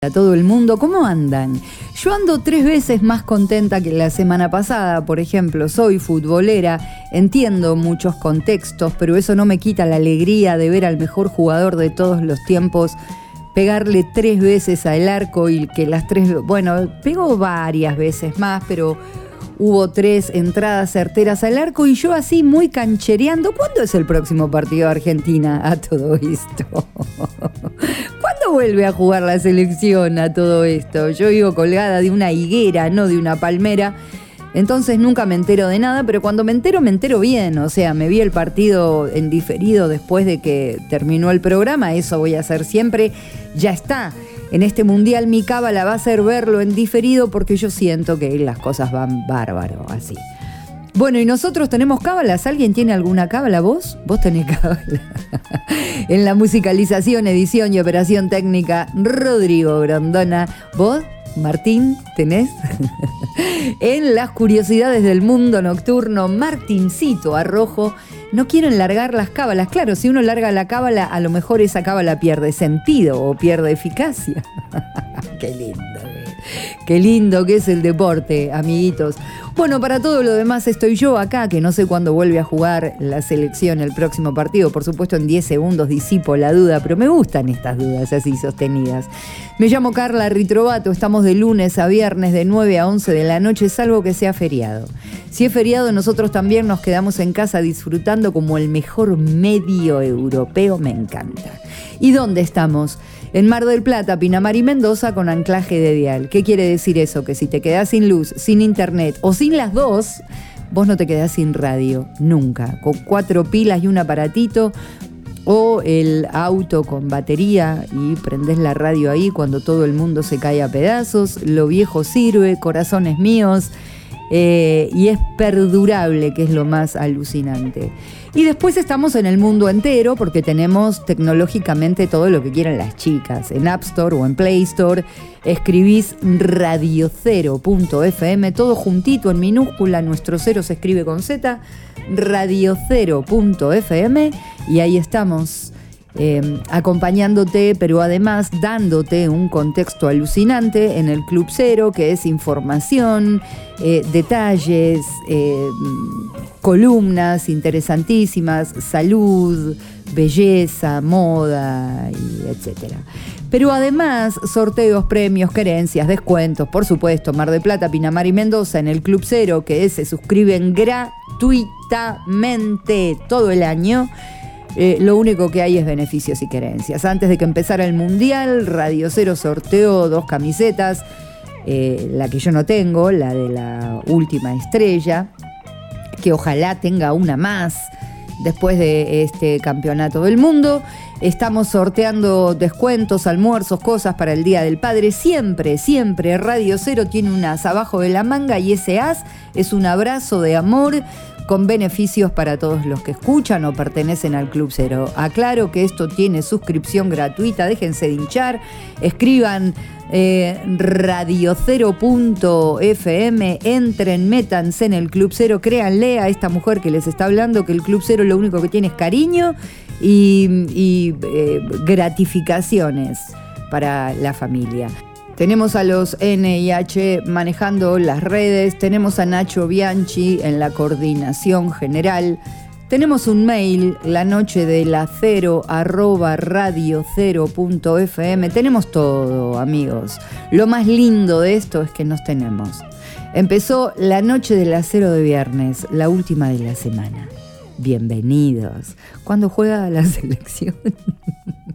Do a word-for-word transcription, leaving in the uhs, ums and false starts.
A todo el mundo, ¿cómo andan? Yo ando tres veces más contenta que la semana pasada, por ejemplo, soy futbolera, entiendo muchos contextos, pero eso no me quita la alegría de ver al mejor jugador de todos los tiempos pegarle tres veces al arco y que las tres, bueno, pegó varias veces más, pero hubo tres entradas certeras al arco y yo así muy canchereando. ¿Cuándo es el próximo partido de Argentina a todo esto? ¿Cuándo vuelve a jugar la selección a todo esto? Yo vivo colgada de una higuera, no de una palmera, entonces nunca me entero de nada, pero cuando me entero, me entero bien. O sea, me vi el partido en diferido después de que terminó el programa, eso voy a hacer siempre. Ya está. En este mundial mi cábala va a ser verlo en diferido porque yo siento que las cosas van bárbaro, así. Bueno, y nosotros tenemos cábalas. ¿Alguien tiene alguna cábala? ¿Vos? ¿Vos tenés cábala? En la musicalización, edición y operación técnica, Rodrigo Grondona. ¿Vos, Martín, tenés? En las curiosidades del mundo nocturno, Martincito Arrojo. No quieren largar las cábalas. Claro, si uno larga la cábala, a lo mejor esa cábala pierde sentido o pierde eficacia. Qué lindo, qué lindo que es el deporte, amiguitos. Bueno, para todo lo demás estoy yo acá, que no sé cuándo vuelve a jugar la selección el próximo partido. Por supuesto, en diez segundos disipo la duda, pero me gustan estas dudas así sostenidas. Me llamo Carla Ritrovato, estamos de lunes a viernes de nueve a once de la noche, salvo que sea feriado. Si es feriado, nosotros también nos quedamos en casa disfrutando como el mejor medio europeo, me encanta. ¿Y dónde estamos? En Mar del Plata, Pinamar y Mendoza con anclaje de dial. ¿Qué quiere decir eso? Que si te quedás sin luz, sin internet o sin las dos, vos no te quedás sin radio, nunca. Con cuatro pilas y un aparatito o el auto con batería y prendés la radio ahí cuando todo el mundo se cae a pedazos. Lo viejo sirve, corazones míos. Eh, y es perdurable, que es lo más alucinante. Y después estamos en el mundo entero porque tenemos tecnológicamente todo lo que quieran las chicas. En App Store o en Play Store escribís radio cero punto efe eme, todo juntito en minúscula, nuestro cero se escribe con Z, radio cero punto efe eme, y ahí estamos. Eh, acompañándote, pero además dándote un contexto alucinante en el Club Cero, que es información, eh, detalles, eh, columnas interesantísimas, salud, belleza, moda, y etcétera. Pero además, sorteos, premios, querencias, descuentos, por supuesto, Mar del Plata, Pinamar y Mendoza en el Club Cero, que se suscriben gratuitamente todo el año. Eh, lo único que hay es beneficios y querencias. Antes de que empezara el Mundial, Radio Cero sorteó dos camisetas, eh, la que yo no tengo, la de la última estrella, que ojalá tenga una más después de este campeonato del mundo. Estamos sorteando descuentos, almuerzos, cosas para el Día del Padre. Siempre, siempre Radio Cero tiene un as abajo de la manga y ese as es un abrazo de amor con beneficios para todos los que escuchan o pertenecen al Club Cero. Aclaro que esto tiene suscripción gratuita, déjense de hinchar, escriban eh, radio cero punto efe eme, entren, métanse en el Club Cero, créanle a esta mujer que les está hablando que el Club Cero lo único que tiene es cariño y, y eh, gratificaciones para la familia. Tenemos a los ene i hache manejando las redes, tenemos a Nacho Bianchi en la coordinación general, tenemos un mail, la noche de la cero, arroba radio cero punto efe eme, tenemos todo, amigos. Lo más lindo de esto es que nos tenemos. Empezó la noche de la cero de viernes, la última de la semana. Bienvenidos. ¿Cuándo juega la selección?